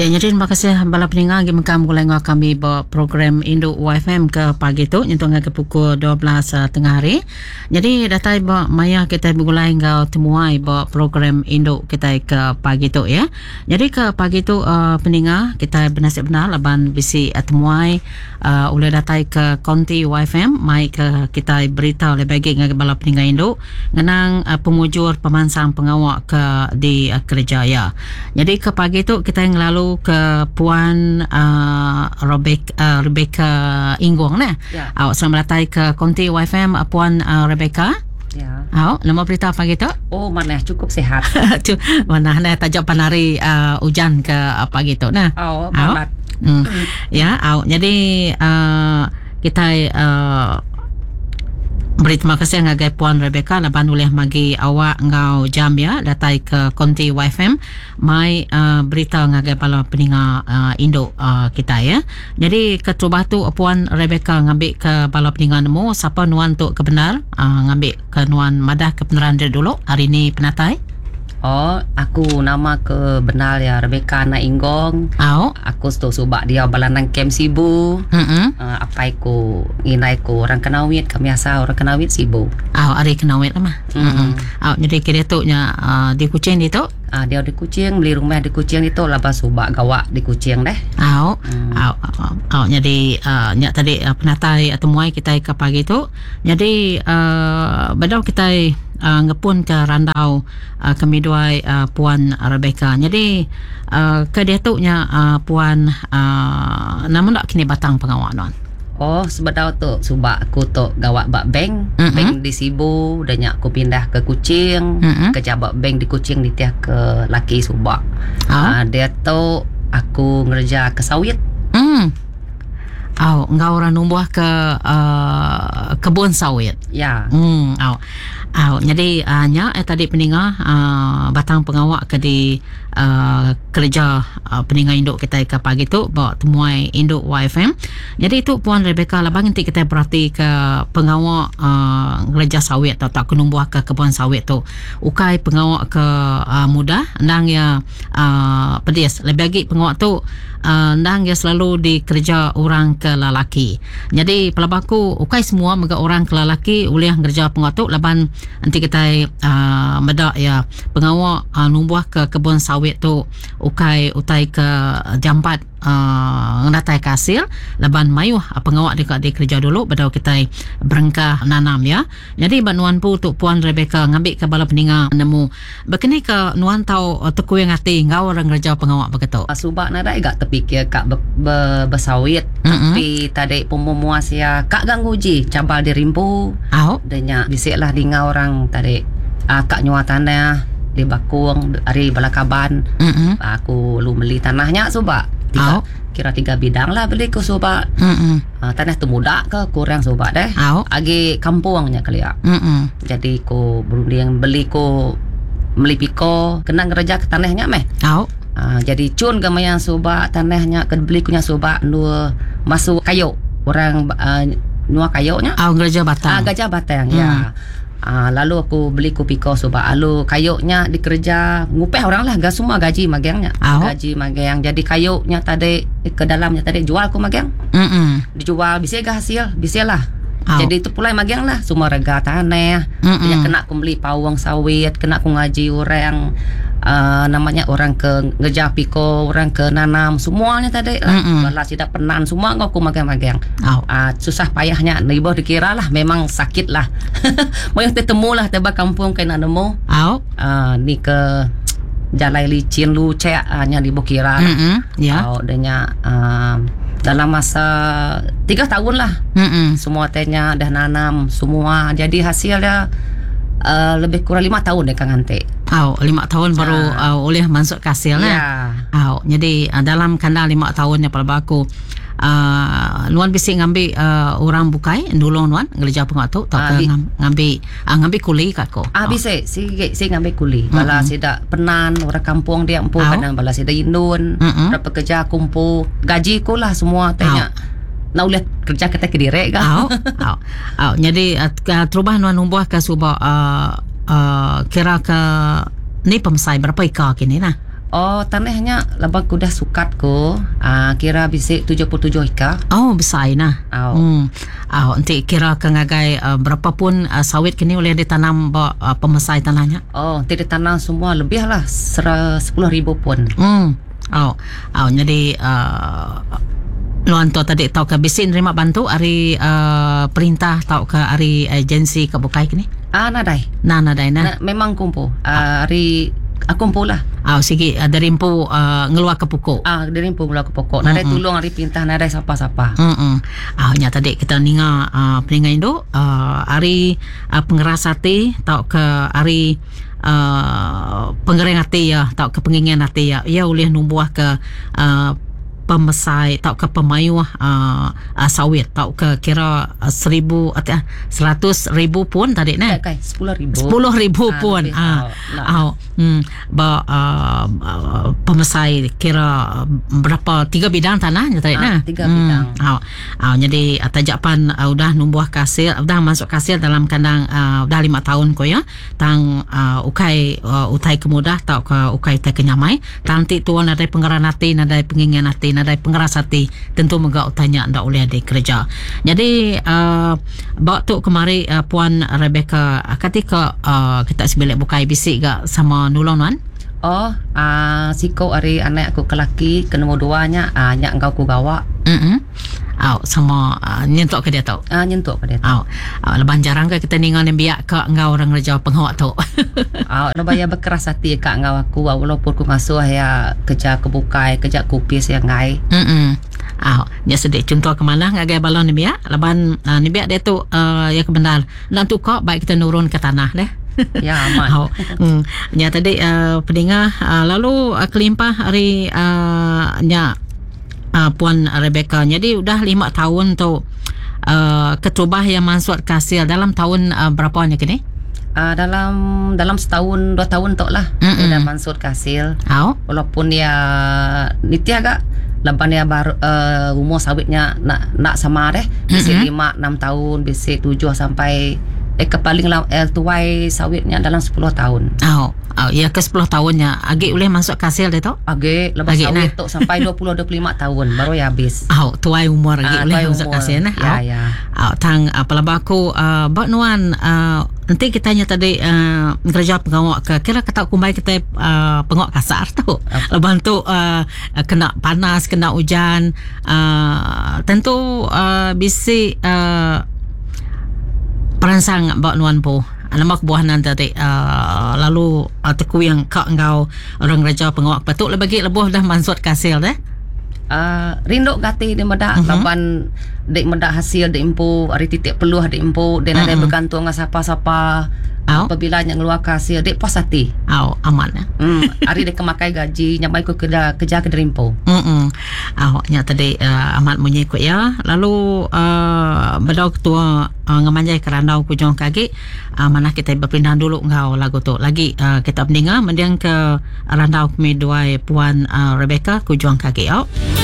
Ya, jadi terima kasih bala pendengar yang mengam gulai kami bawa program Indo YFM ke pagi tu nyentuh ke pukul 12 tengah hari. Jadi datai bawa maya kita bergulai ngau temuai bawa program Indo kita ke pagi tu ya. Jadi ke pagi tu pendengar kita bernasib benar laban bisi temuai oleh datai ke konti YFM mai ke kita berita oleh bagi ngau bala pendengar Indo ngenang pemujur pemansang pengawak ke di Kerjaya. Jadi ke pagi tu kita yang lalu ke Puan Rebecca Inggong nah. Ya. Selamat datang ke konti YFM Puan Rebecca. Ya. Nama berita pagi tu? Oh, mana cukup sehat. Tu mana nak tajuk panari hujan ke pagi tu nah. Banget. Ya, jadi kita beri terima kasih ngagai Puan Rebecca laban boleh magi awak ngau jam ya datai ke konti YFM mai berita ngagai pala peninga Indo kita ya. Jadi ketubah tu Puan Rebecca ngambil ke pala peninga nemu siapa nuan tu kebenar ngambil ke nuan madah kebenaran dia dulu hari ni penatai. Oh, aku nama ke benar ya Rebecca na Inggong. Aku sto subak dia balanang kem Sibu. Apa aku inai ko orang kenawit kami asa orang kenawit Sibu. Ari kenawit mah. Jadi kira tu nya di Kuching itu. Dia di Kuching beli rumah di Kuching itu lepas subak gawak di Kuching deh. Jadi nya tadi penatai temuai kita ke pagi tu. Jadi badau kita ngepun ke randau kemiduai Puan Rebecca. Jadi ke dia tu nya Puan nama nak kini batang pengawak non. Oh, sebetulnya tu subak aku tu gawak bak bank, bank di Sibu dan nyak aku pindah ke Kuching, kerja bak bank di Kuching ditiah ke laki subak. Dia tu aku ngerja ke sawit. Engkau orang numbuh ke kebun sawit. Ya. Jadi nya tadi peninga batang pengawak ke di kerja peninga induk kita ke pagi tu bawa temuai induk YFM. Jadi itu Puan Rebecca labang nanti kita berarti ke pengawak kerja sawit atau tak kenumbuh ke kebun sawit tu. Ukai pengawak ke muda ndang ya pedis lebih lagi pengawak tu ndang ya selalu di kerja orang ke lelaki. Jadi pelabaku ukai semua mega orang ke lelaki boleh kerja pengawak tu laban nanti kita medak ya pengawak numbuh ke kebun sawit tu ukai utai ke jampat ngatai kasil laban mayuh pengawak dekat di kerja dulu badau kita berengkah nanam ya. Jadi banuan pu tu Puan Rebecca ngambil ke bala peninga nemu begini ke nuan tau teku yang hati ngau orang kerja pengawak begitu. Subak nadai gak terfikir kak bersawit tapi tadi pemumuas ya kak ganggu ji cabal di rimpu. Denya bisiklah di ngau orang tadi kak nyua tanah di bakung hari balakaban. Aku lu beli tanahnya subak kira 3 bidang lah beli ku subak. Tanah tu muda ke kurang subak deh. Agi kampungnya kali ya. Jadi ku berunding beli ku beli piko kena ngereja ke tanahnya meh. Jadi cun gamaya subak tanahnya ke beli kunya subak nu masuk kayu orang nuah kayunya. Gajah batang. Gajah batang ya. Lalu aku beli kupiko subak lalu kayunya dikerja ngupeh orang lah gak semua gaji magangnya. Gaji magang jadi kayunya tadi ke dalamnya tadi jual aku magang. Dijual bisa gak hasil bisa lah. Jadi itu pula magang lah semua rega tanah. Yang kena aku beli pawang sawit, kena aku ngaji orang namanya orang ke ngeja piko, orang ke nanam semuanya tadi lah. Balas tidak penan semua aku magang-magang. Susah payahnya ibu dikira lah memang sakit lah. Mau yang ketemu lah tiba kampung kena nemu. Ni ke Jalai licin lu cek nya ibu kira. Denya dalam masa 3 tahun lah. Semua tehnya dah nanam semua jadi hasilnya lebih kurang 5 tahun deh Kang Ante. 5 tahun baru oleh masuk ke hasilnya. Jadi dalam kandang 5 tahunnya pada baku nuan bisa ngambil orang bukai dulu nuan ngerja pengak tu tak ngambil kuli kako. Bisa si ngambil kuli. Bala sida penan orang kampung dia empu kadang bala sida indun berapa kerja kumpul gaji ku lah semua tanya. Nak ulit kerja kita ke direk kah? Jadi terubah nuan numbuh ke subak kira ke ni pemsai berapa ika kini nah? Oh, tanahnya labang ku dah sukat ko. Kira bisik 77 hektar. Oh, besar nah. Oh. Nanti kira kengagai berapa pun sawit kini boleh ditanam pemesai tanahnya. Oh, nanti ditanam semua lebih lah 10,000 pun. Jadi luan tu tadi tahu ke bisin nerima bantu hari perintah tahu ke hari agensi kebukai kini. Nadai. Nadai nah. Memang kumpul. Hari kumpul lah. Sige dari empu ngeluar ke pokok. Dari empu ngeluar ke pokok. Nadai tolong hari perintah, nadai siapa-siapa. Nya tadi kita ninga peningai Indo hari pengerasati tahu ke hari pengereng hati ya, tahu ke penginginan hati ya. Ia boleh numbuh ke pemesai, tahu ke pemayu sawit, tahu ke kira 100,000 pun tadi nah. 10,000 pun. Pemesai kira berapa 3 bidang tanahnya tadi nah. 3 bidang. Jadi tajapan udah numbuh kasil, udah masuk kasil dalam kandang udah 5 tahun ko ya. Tang utai kemudah tahu ke ukai te kenyamai. Tanti tuan ada pengeranati, ada penginginan hati, ada pengerasati, tentu megak utanya ndak boleh ada kerja. Jadi waktu kemari Puan Rebecca ketika kita sebelik bukai bisik gak sama nulung Wan. Siko hari anak aku kelaki ke nombor 2-nya nyak engkau ku gawak. Sama nyentuk ke dia tau. Nyentuk ke dia tau. Leban jarang ke kita ningan yang biak ke engkau orang kerja penghok tu. Lebaya berkeras hati ke engkau aku walaupun ku ngasuh ya kerja kebukai, kerja kupis yang ngai. Dia sedih contoh ke mana ngagai balon ni biak. Leban ni biak dia tu ya kebenar. Dan tu kok baik kita nurun ke tanah deh. Ya aman. Nya tadi pendengar lalu kelimpah hari nya Puan Rebecca. Jadi udah 5 tahun tu ketubah yang masuk kasil dalam tahun berapa nya kini? Dalam setahun 2 tahun tok lah. Dia dah masuk kasil. Walaupun dia niti agak lepas dia baru umur sawitnya nak sama deh. Bisa 5-6 tahun, bisa 7 sampai kepaling tuai sawitnya dalam 10 tahun. Ya ke 10 tahunnya. Agak boleh masuk kasil dia tu? Agak lepas sawit tu sampai 20-25 tahun baru ya habis. Tuai umur agak boleh masuk kasil nah. Ya. Tang pelabak aku bak nuan nanti kita nya tadi kerja pengawak ke kira kata kumbai kita pengawak kasar tu. Lepas tu kena panas, kena hujan, tentu bisi perangsang bak nuan po. Alamak buah nanti lalu teku yang kak engkau orang raja pengawak patut bagi lebuh dah mansut kasil deh. Rindok gati dia medak lapan dek medak hasil dek impu hari titik peluh dek impu dan ada bergantung dengan siapa-siapa. Apabila yang keluar hasil dek puas hati. Aman ya. Hari dek kemakai gaji nyamai ku kerja ke derimpo. Nya tadi amat munyi ku ya. Lalu bedau ketua ngamanjai kerandau ku jong kaki mana kita berpindah dulu ngau lagu tu. Lagi kita mendengar mendiang ke randau kami dua Puan Rebecca ku jong kaki.